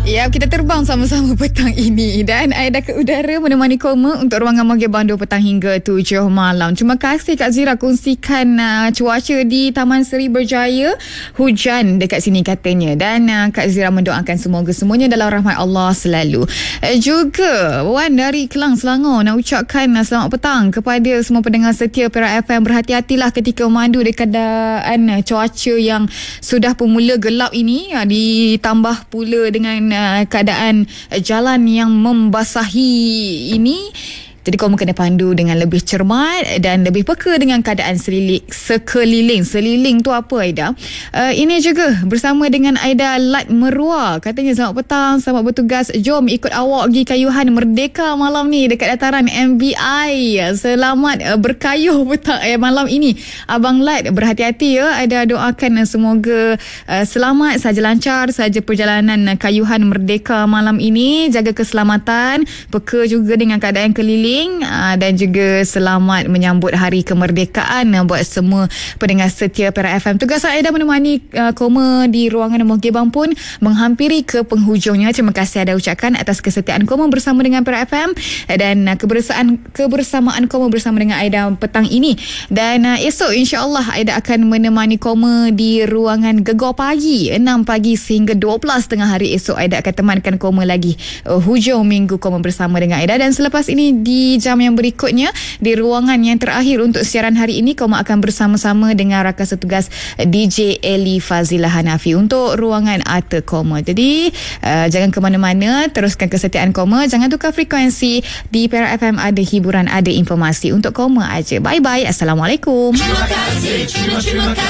Ya, kita terbang sama-sama petang ini dan Aida ke udara menemani Koma untuk ruangan Maghrib Bandung petang hingga 7 malam. Terima kasih Kak Zira kongsikan cuaca di Taman Seri Berjaya. Hujan dekat sini katanya, dan Kak Zira mendoakan semoga-semuanya dalam rahmat Allah selalu. Juga Wan dari Kelang Selangor nak ucapkan selamat petang kepada semua pendengar setia Perak FM. Berhati-hatilah ketika memandu di keadaan cuaca yang sudah pun mula gelap ini, ditambah pula dengan keadaan jalan yang membasahi ini. Jadi kamu kena pandu dengan lebih cermat dan lebih peka dengan keadaan sekeliling. Seliling tu apa, Aida? Ini juga bersama dengan Aida Lat Merua. Katanya selamat petang, selamat bertugas. Jom ikut awak pergi kayuhan Merdeka malam ni dekat dataran MBI. Selamat berkayuh petang malam ini. Abang Lat, berhati-hati ya. Aida doakan semoga selamat, saja lancar saja perjalanan kayuhan Merdeka malam ini. Jaga keselamatan, peka juga dengan keadaan keliling. Dan juga selamat menyambut hari kemerdekaan buat semua pendengar setia Perak FM. Tugas Aida menemani Koma di ruangan Maghrib Bandung pun menghampiri ke penghujungnya. Terima kasih Aida ucapkan atas kesetiaan Koma bersama dengan Perak FM dan kebersamaan Koma bersama dengan Aida petang ini. Dan esok insya-Allah Aida akan menemani Koma di ruangan Gegar Pagi 6 pagi sehingga 12 tengah hari esok. Aida akan temankan Koma lagi hujung minggu Koma bersama dengan Aida. Dan selepas ini di jam yang berikutnya, di ruangan yang terakhir untuk siaran hari ini, Koma akan bersama-sama dengan rakan setugas DJ Eli Fazilah Hanafi untuk ruangan Arta Koma. Jadi jangan ke mana-mana, teruskan kesetiaan Koma, jangan tukar frekuensi. Di Perak FM ada hiburan, ada informasi untuk Koma aja. Bye-bye. Assalamualaikum. Terima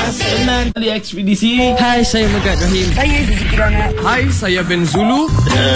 kasih. Ekspedisi. Hai, saya Megat Rahim. Saya Zizi Kirana. Hai, saya Ben Zulu.